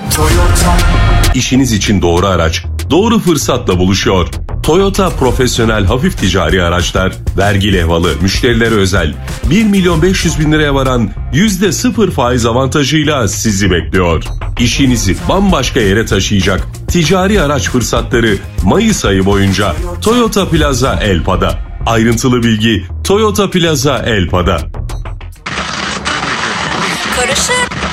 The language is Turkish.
İşiniz için doğru araç, doğru fırsatla buluşuyor. Toyota profesyonel hafif ticari araçlar, vergi levhalı, müşterilere özel 1.500.000 liraya varan %0 faiz avantajıyla sizi bekliyor. İşinizi bambaşka yere taşıyacak ticari araç fırsatları Mayıs ayı boyunca Toyota Plaza Elpa'da. Ayrıntılı bilgi Toyota Plaza Elpa'da.